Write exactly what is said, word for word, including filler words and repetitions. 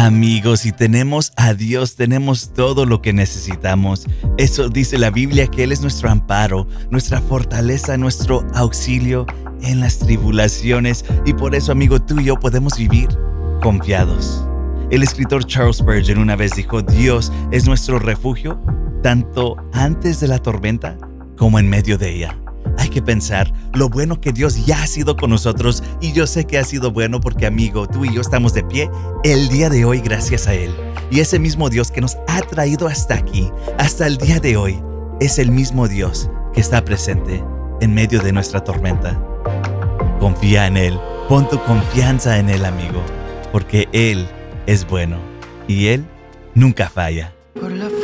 Amigos, si tenemos a Dios, tenemos todo lo que necesitamos. Eso dice la Biblia, que Él es nuestro amparo, nuestra fortaleza, nuestro auxilio en las tribulaciones. Y por eso, amigo, tú y yo podemos vivir confiados. El escritor Charles Spurgeon una vez dijo: Dios es nuestro refugio, tanto antes de la tormenta como en medio de ella. Hay que pensar lo bueno que Dios ya ha sido con nosotros, y yo sé que ha sido bueno porque, amigo, tú y yo estamos de pie el día de hoy gracias a Él. Y ese mismo Dios que nos ha traído hasta aquí, hasta el día de hoy, es el mismo Dios que está presente en medio de nuestra tormenta. Confía en Él, pon tu confianza en Él, amigo, porque Él es bueno y Él nunca falla. Por la